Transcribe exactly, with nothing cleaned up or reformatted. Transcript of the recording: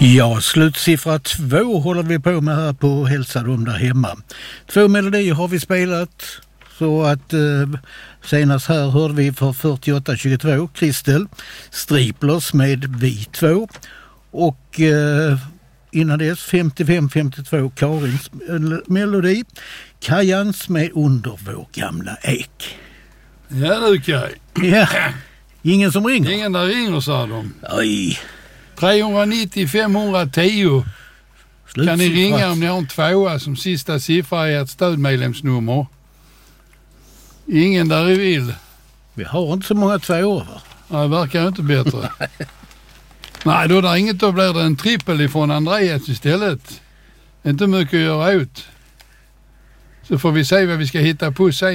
Ja, slutsiffra två håller vi på med här på Hälsa dem där hemma. Två melodier har vi spelat, så att eh, senast här hörde vi för fyrtioåtta tjugotvå Kristel Striplers med Vi två, och eh, innan dess femtiofem femtiotvå Karins melodi, Kajans med Under vår gamla ek. Ja du Kaj. Ja, ingen som ringer. Ingen där ringer, sa de. Oj. tre nittio fem tio. Kan ni ringa om ni har en tvåa som sista siffra i ert stödmedlemsnummer? Ingen där i vill. Vi har inte så många tvåor, va? Nej, det verkar inte bättre. Nej, då är det inget, då blir det en trippel ifrån Andreas istället. Inte mycket att göra ut. Så får vi se vad vi ska hitta på sig.